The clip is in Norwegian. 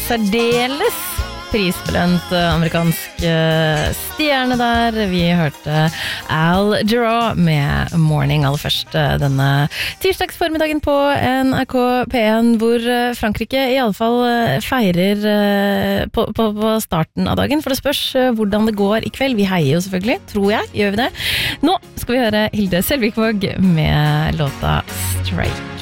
særdeles prisbelønt amerikansk stjerne der. Vi hørte Al Jarreau med Morning aller først denne tirsdagsformiddagen på NRK P1, hvor Frankrike i alle fall feirer på starten av dagen, for det spørs hvordan det går i kveld. Vi heier jo selvfølgelig, tror jeg, gjør vi det? Nå skal vi høre Hilde Selvikvåg med låta Stray.